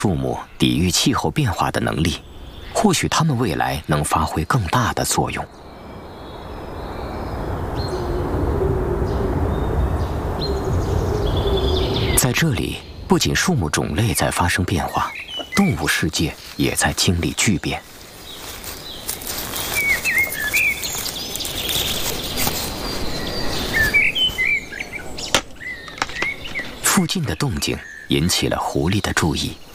树木抵御气候变化的能力，或许它们未来能发挥更大的作用。在这里，不仅树木种类在发生变化，动物世界也在经历巨变。附近的动静引起了狐狸的注意。